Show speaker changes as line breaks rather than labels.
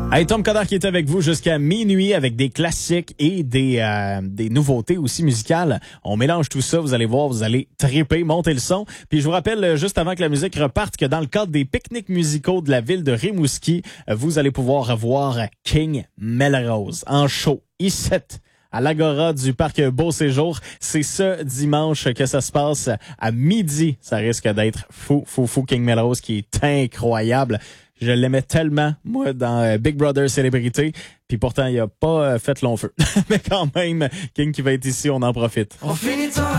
Hey, Tom Coder qui est avec vous jusqu'à minuit avec des classiques et des nouveautés aussi musicales. On mélange tout ça, vous allez voir, vous allez triper, monter le son. Puis je vous rappelle, juste avant que la musique reparte, que dans le cadre des pique-niques musicaux de la ville de Rimouski, vous allez pouvoir voir King Melrose en show, ici, à l'Agora du Parc Beau Séjour. C'est ce dimanche que ça se passe à midi. Ça risque d'être fou, King Melrose qui est incroyable. Je l'aimais tellement, moi, dans Big Brother Célébrité. Puis pourtant, il a pas fait long feu. Mais quand même, King qui va être ici, on en profite.
On finit tard.